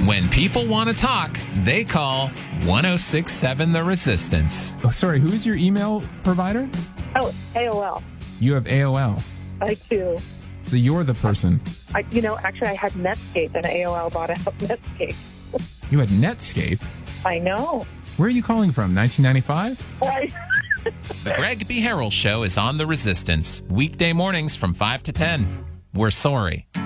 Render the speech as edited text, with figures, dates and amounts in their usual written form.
When people want to talk, they call 1067 The Resistance. Oh, sorry, who is your email provider? Oh, AOL. You have AOL. I do. So you're the person. Actually, I had Netscape, and AOL bought out Netscape. You had Netscape? I know. Where are you calling from, 1995? The Greg B. Harrell Show is on The Resistance, weekday mornings from 5 to 10. We're sorry.